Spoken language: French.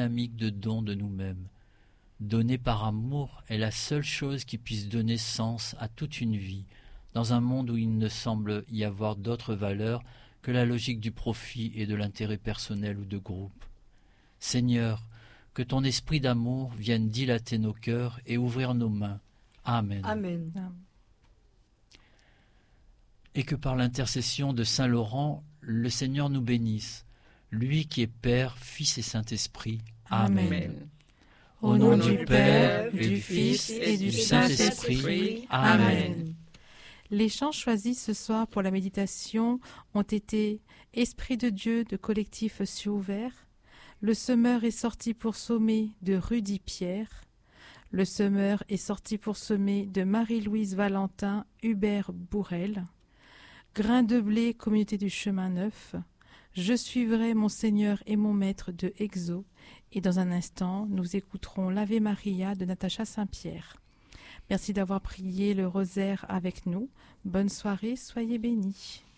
dynamique de don de nous-mêmes. Donner par amour est la seule chose qui puisse donner sens à toute une vie, dans un monde où il ne semble y avoir d'autres valeurs que la logique du profit et de l'intérêt personnel ou de groupe. Seigneur, que ton esprit d'amour vienne dilater nos cœurs et ouvrir nos mains. Amen. Amen. Et que par l'intercession de Saint Laurent, le Seigneur nous bénisse, lui qui est Père, Fils et Saint-Esprit. Amen. Amen. Au nom du Père, du Fils et du Saint-Esprit. Amen. Les chants choisis ce soir pour la méditation ont été « Esprit de Dieu » de collectif Cieux ouverts, « Le semeur est sorti pour semer » de Rudy Pierre, « Le semeur est sorti pour semer » de Marie-Louise Valentin, Hubert Bourrel, « Grain de blé » Communauté du Chemin Neuf, « Je suivrai mon Seigneur et mon Maître » de Exo, et dans un instant, nous écouterons l'Ave Maria de Natacha Saint-Pierre. Merci d'avoir prié le rosaire avec nous. Bonne soirée, soyez bénis.